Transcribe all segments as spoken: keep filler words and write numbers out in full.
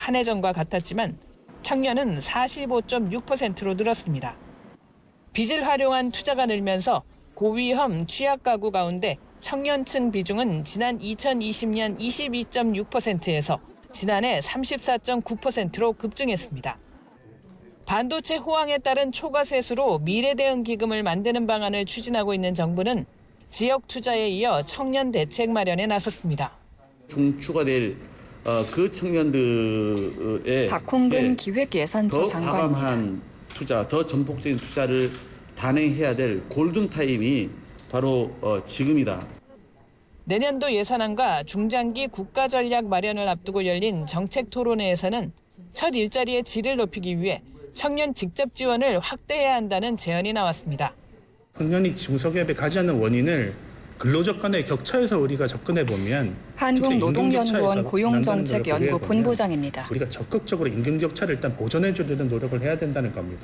한 해 전과 같았지만 청년은 사십오 점 육 퍼센트로 늘었습니다. 빚을 활용한 투자가 늘면서 고위험 취약 가구 가운데 청년층 비중은 지난 이천이십 년 이십이 점 육 퍼센트에서 지난해 삼십사 점 구 퍼센트로 급증했습니다. 반도체 호황에 따른 초과세수로 미래대응 기금을 만드는 방안을 추진하고 있는 정부는 지역 투자에 이어 청년 대책 마련에 나섰습니다. 중추가 될 그 청년들의 박홍근 기획예산처 더 장관입니다. 과감한 투자, 더 전폭적인 투자를 단행해야 될 골든 타임이 바로 지금이다. 내년도 예산안과 중장기 국가전략 마련을 앞두고 열린 정책 토론회에서는 첫 일자리의 질을 높이기 위해 청년 직접 지원을 확대해야 한다는 제안이 나왔습니다. 청년이 중소기업에 가지 않는 원인을 근로적 간의 격차에서 우리가 접근해 보면 한국노동연구원 고용정책연구 본부장입니다. 우리가 적극적으로 임금 격차를 일단 보전해 주려는 노력을 해야 된다는 겁니다.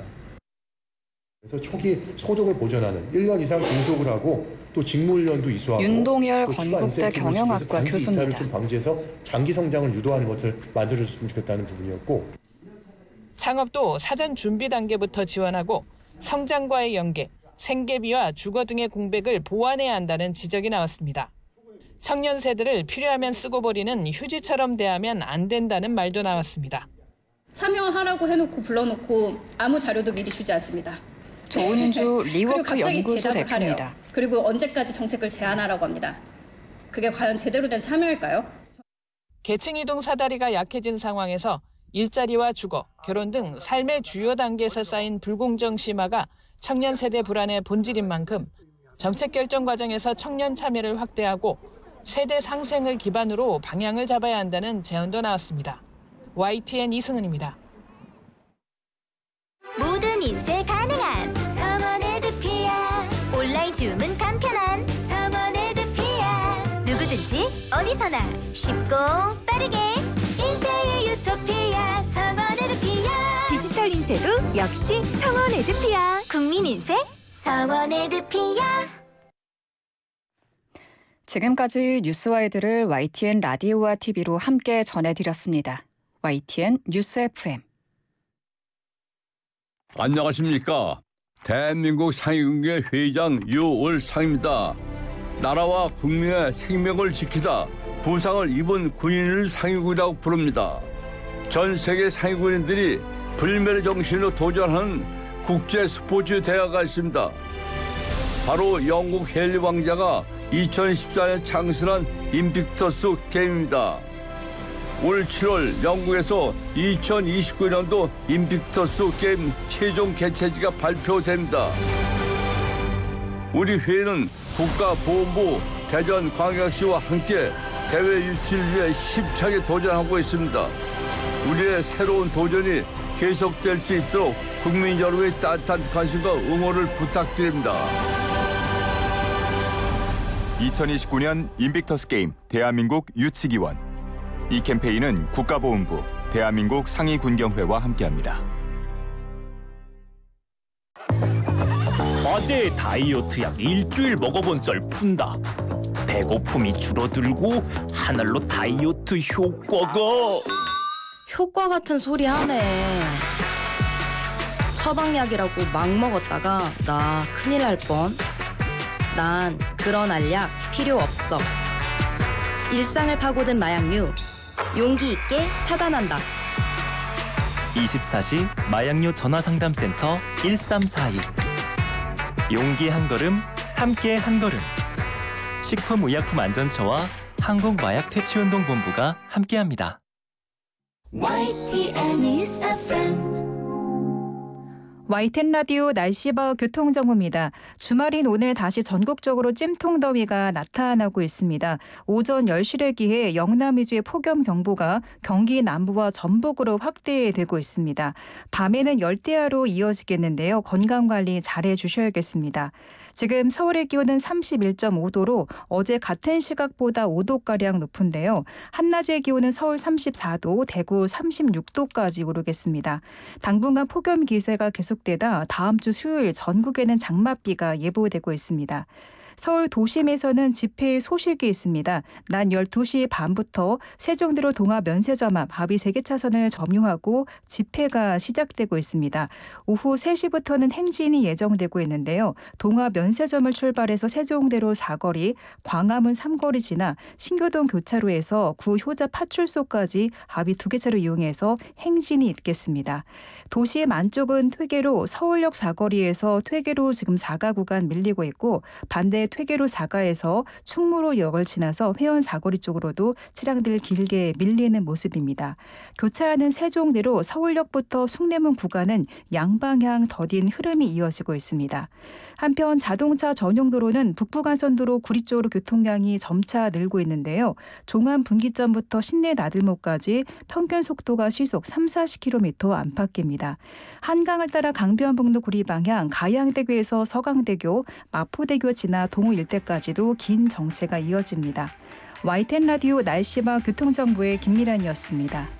그래서 초기 소득을 보전하는 일 년 이상 근속을 하고 또 직무훈련도 이수하고 윤동열 건국대 경영학과 교수입니다. 이탈을 좀 방지해서 장기 성장을 유도하는 것을 만들어줬으면 좋겠다는 부분이었고, 창업도 사전 준비 단계부터 지원하고 성장과의 연계, 생계비와 주거 등의 공백을 보완해야 한다는 지적이 나왔습니다. 청년 세대를 필요하면 쓰고 버리는 휴지처럼 대하면 안 된다는 말도 나왔습니다. 참여하라고 해놓고 불러놓고 아무 자료도 미리 주지 않습니다. 조은주 리워크 연구소 대표입니다. 하래요. 그리고 언제까지 정책을 제안하라고 합니다. 그게 과연 제대로 된 참여일까요? 계층 이동 사다리가 약해진 상황에서 일자리와 주거, 결혼 등 삶의 주요 단계에서 쌓인 불공정 심화가 청년 세대 불안의 본질인 만큼 정책 결정 과정에서 청년 참여를 확대하고 세대 상생을 기반으로 방향을 잡아야 한다는 제언도 나왔습니다. 와이티엔 이승은입니다. 모든 인쇄 가능한 성원 에드피아. 온라인 주문 간편한 성원 에드피아. 누구든지 어디서나 쉽고 빠르게 인쇄의 유토피아 성원 에드피아. 디지털 인쇄도 역시 성원 에드피아. 국민 인쇄 성원 에드피아. 지금까지 뉴스와이드를 와이티엔 라디오와 티비로 함께 전해드렸습니다. 와이티엔 뉴스 에프엠. 안녕하십니까. 대한민국 상위군계 회장 유월상입니다. 나라와 국민의 생명을 지키다 부상을 입은 군인을 상위군이라고 부릅니다. 전 세계 상위군인들이 불멸의 정신으로 도전하는 국제 스포츠 대회가 있습니다. 바로 영국 헨리 왕자가 이천십사 년 창설한 인빅터스 게임입니다. 올 칠월 영국에서 이천이십구 년도 인빅터스 게임 최종 개최지가 발표됩니다. 우리 회는 국가보훈부 대전광역시와 함께 대회 유치를 위해 힘차게 도전하고 있습니다. 우리의 새로운 도전이 계속될 수 있도록 국민 여러분의 따뜻한 관심과 응원을 부탁드립니다. 이천이십구 년 인빅터스 게임 대한민국 유치기원. 이 캠페인은 국가보훈부, 대한민국 상위군경회와 함께합니다. 어제 다이어트 약 일주일 먹어본 썰 푼다. 배고픔이 줄어들고 하늘로 다이어트 효과가. 효과 같은 소리 하네. 처방약이라고 막 먹었다가 나 큰일 날 뻔. 난 그런 알약 필요 없어. 일상을 파고든 마약류 용기 있게 차단한다. 이십사 시 마약류 전화상담센터 일삼사이. 용기 한 걸음, 함께 한 걸음. 식품의약품안전처와 한국마약퇴치운동본부가 함께합니다. 와이티엔 뉴스 에프엠. 와이티엔 라디오 날씨와 교통정보입니다. 주말인 오늘 다시 전국적으로 찜통더위가 나타나고 있습니다. 오전 열 시를 기해 영남 위주의 폭염경보가 경기 남부와 전북으로 확대되고 있습니다. 밤에는 열대야로 이어지겠는데요. 건강관리 잘해 주셔야겠습니다. 지금 서울의 기온은 삼십일 점 오 도로 어제 같은 시각보다 오 도가량 높은데요. 한낮의 기온은 서울 삼십사 도, 대구 삼십육 도까지 오르겠습니다. 당분간 폭염 기세가 계속되다 다음 주 수요일 전국에는 장맛비가 예보되고 있습니다. 서울 도심에서는 집회의 소식이 있습니다. 낮 열두 시 반부터 세종대로 동화 면세점 앞 바위 세 개 차선을 점유하고 집회가 시작되고 있습니다. 오후 세 시부터는 행진이 예정되고 있는데요. 동화 면세점을 출발해서 세종대로 사거리, 광화문 삼거리 지나 신교동 교차로에서 구 효자 파출소까지 바위 두 개 차로 이용해서 행진이 있겠습니다. 도시의 만쪽은 퇴계로 서울역 사거리에서 퇴계로 지금 사가 구간 밀리고 있고 반대 퇴계로 사가에서 충무로역을 지나서 회원 사거리 쪽으로도 차량들 길게 밀리는 모습입니다. 교차하는 세종대로 서울역부터 숭례문 구간은 양방향 더딘 흐름이 이어지고 있습니다. 한편 자동차 전용 도로는 북부간선도로 구리 쪽으로 교통량이 점차 늘고 있는데요. 종암 분기점부터 신내 나들목까지 평균 속도가 시속 삼, 사십 킬로미터 안팎입니다. 한강을 따라 강변북로 구리 방향 가양대교에서 서강대교, 마포대교 지나 동호 일대까지도 긴 정체가 이어집니다. 와이티엔 라디오 날씨와 교통정보의 김미란이었습니다.